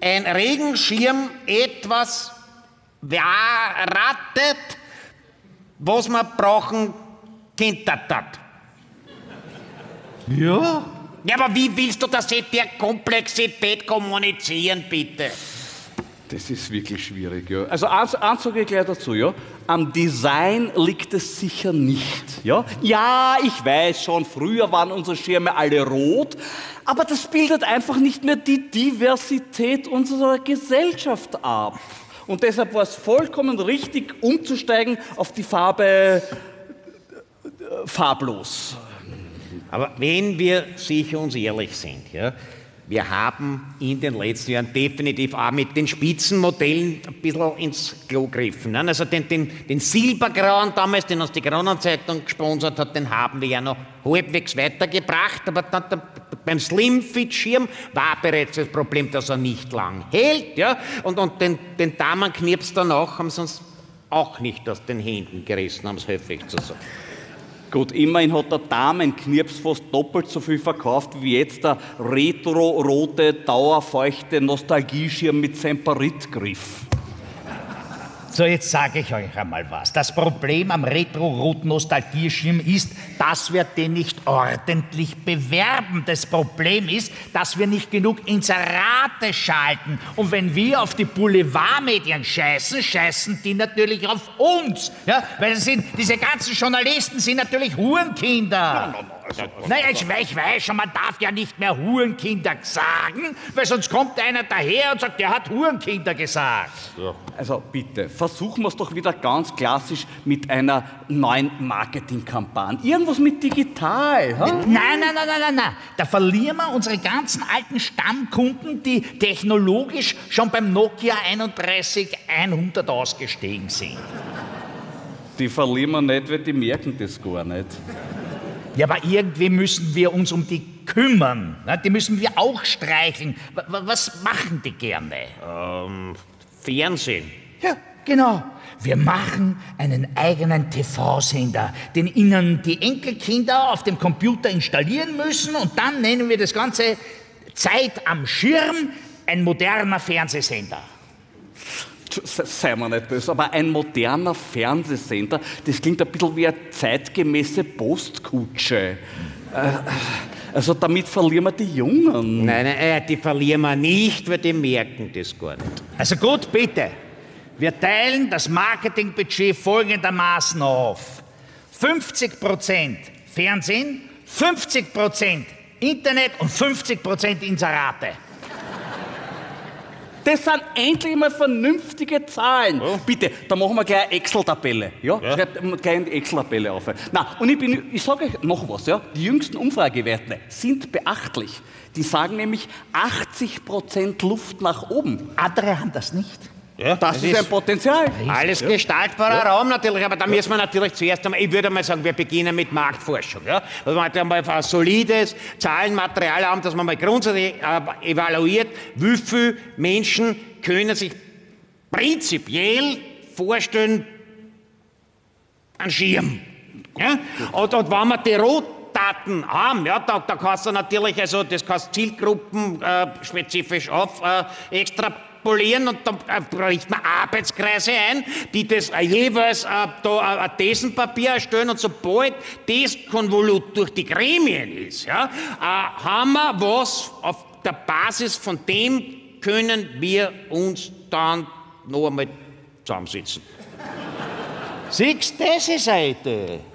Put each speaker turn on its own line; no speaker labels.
ein Regenschirm etwas erratet, was wir brauchen könnte.
Ja?
Ja, aber wie willst du das in der Komplexität kommunizieren, bitte?
Das ist wirklich schwierig, ja. Also eins sage ich gleich dazu, ja. Am Design liegt es sicher nicht, ja. Ja, ich weiß schon, früher waren unsere Schirme alle rot, aber das bildet einfach nicht mehr die Diversität unserer Gesellschaft ab. Und deshalb war es vollkommen richtig, umzusteigen auf die Farbe farblos.
Aber wenn wir sicher uns ehrlich sind, ja, wir haben in den letzten Jahren definitiv auch mit den Spitzenmodellen ein bisschen ins Klo gegriffen. Ne? Also den Silbergrauen damals, den uns die Kronenzeitung gesponsert hat, den haben wir ja noch halbwegs weitergebracht. Aber dann, beim Slimfit-Schirm war bereits das Problem, dass er nicht lang hält. Ja? Und den Damenknirps danach haben sie uns auch nicht aus den Händen gerissen, um es höflich zu sagen.
Gut, immerhin hat der Damenknirps fast doppelt so viel verkauft wie jetzt der retro-rote, dauerfeuchte Nostalgieschirm mit Semperit-Griff.
So, jetzt sage ich euch einmal was. Das Problem am retro-roten Nostalgieschirm ist, dass wir den nicht ordentlich bewerben. Das Problem ist, dass wir nicht genug Inserate schalten. Und wenn wir auf die Boulevardmedien scheißen die natürlich auf uns. Ja? Weil diese ganzen Journalisten sind natürlich Hurenkinder. Naja, ich weiß schon, man darf ja nicht mehr Hurenkinder sagen, weil sonst kommt einer daher und sagt, der hat Hurenkinder gesagt.
Ja. Also bitte, versuchen wir es doch wieder ganz klassisch mit einer neuen Marketingkampagne. Irgendwas mit digital. Ha?
Nein. Da verlieren wir unsere ganzen alten Stammkunden, die technologisch schon beim Nokia 31100 ausgestiegen sind.
Die verlieren wir nicht, weil die merken das gar nicht.
Ja, aber irgendwie müssen wir uns um die kümmern. Die müssen wir auch streicheln. Was machen die gerne?
Fernsehen.
Ja, genau. Wir machen einen eigenen TV-Sender, den Ihnen die Enkelkinder auf dem Computer installieren müssen und dann nennen wir das Ganze Zeit am Schirm, ein moderner Fernsehsender.
Sei mir nicht böse, aber ein moderner Fernsehsender, das klingt ein bisschen wie eine zeitgemäße Postkutsche. Also damit verlieren wir die Jungen.
Nein, die verlieren wir nicht, weil die merken das gar nicht.
Also gut, bitte. Wir teilen das Marketingbudget folgendermaßen auf. 50% Fernsehen, 50% Internet und 50% Inserate.
Das sind endlich mal vernünftige Zahlen. Oh. Bitte, da machen wir gleich eine Excel-Tabelle. Ja? Schreibt gleich in die Excel-Tabelle auf. Na, und ich sage euch noch was. Ja? Die jüngsten Umfragewerte sind beachtlich. Die sagen nämlich 80% Luft nach oben.
Andere haben das nicht.
Ja,
das ist ein Potenzial.
Alles gestaltbarer Raum natürlich, aber da müssen wir natürlich zuerst einmal, ich würde mal sagen, wir beginnen mit Marktforschung. Ja? Dass wir einmal ein solides Zahlenmaterial haben, dass man mal grundsätzlich evaluiert, wie viele Menschen können sich prinzipiell vorstellen, einen Schirm. Ja? Und wenn wir die Rohdaten haben, ja, da kannst du natürlich, also das kannst Zielgruppen spezifisch auf extrapolieren und dann bricht man Arbeitskreise ein, die das jeweils da ein Thesenpapier erstellen und sobald das Konvolut durch die Gremien ist, ja, haben wir was, auf der Basis von dem können wir uns dann noch einmal zusammensitzen.
Siehst du, das ist eine Idee.